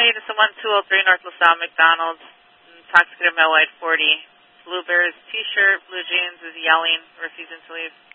This is 1203 North LaSalle McDonald's. Intoxicated male white 40. Blue Bears t-shirt, blue jeans, is yelling, refusing to leave.